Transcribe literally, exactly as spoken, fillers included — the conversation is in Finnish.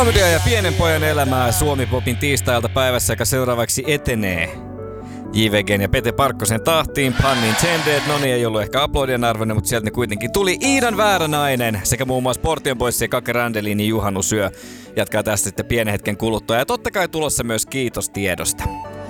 Klamydia ja pienen pojan elämää Suomi-popin tiistailta päivässä, joka seuraavaksi etenee J V G:n ja Pete Parkkosen tahtiin, pun intended. No niin, ei ollut ehkä aplodien arvoinen, mutta sieltä ne kuitenkin tuli. Iidan Vääränäinen sekä muun muassa Portion Boys ja Kake Randelin Juhannus Yö jatkaa tästä sitten pienen hetken kuluttua. Ja totta kai tulossa myös kiitos tiedosta.